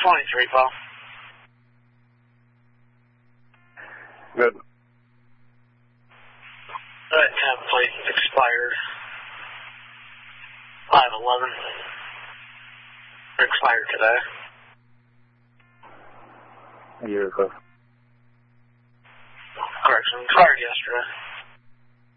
23, Paul. Good. That template expired. 5/11. Expired today. A year ago. Correction, expired yesterday.